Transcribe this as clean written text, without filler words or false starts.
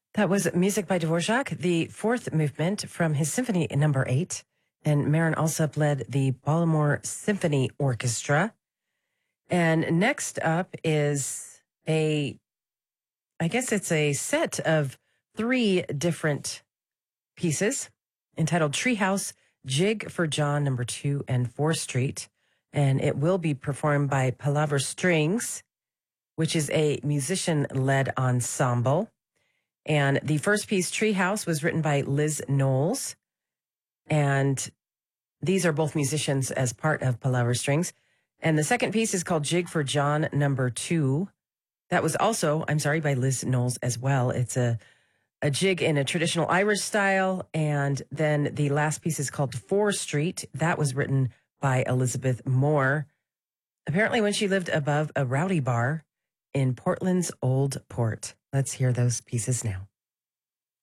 That was music by Dvorak, the fourth movement from his Symphony Number 8. And Marin Alsop led the Baltimore Symphony Orchestra. And next up is I guess it's a set of 3 different pieces entitled Treehouse Jig for John Number 2 and 4th Street. And it will be performed by Palaver Strings, which is a musician-led ensemble. And the first piece, Treehouse, was written by Liz Knowles. And these are both musicians as part of Palaver Strings. And the second piece is called Jig for John Number 2. That was also, by Liz Knowles as well. It's a jig in a traditional Irish style. And then the last piece is called 4th Street. That was written by Elizabeth Moore, apparently when she lived above a rowdy bar in Portland's Old Port. Let's hear those pieces now.